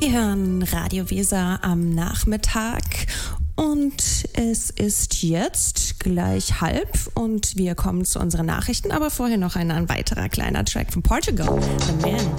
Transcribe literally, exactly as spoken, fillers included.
Wir hören Radio Weser am Nachmittag und es ist jetzt gleich halb und wir kommen zu unseren Nachrichten, aber vorher noch ein, ein weiterer kleiner Track von Portugal, The Man.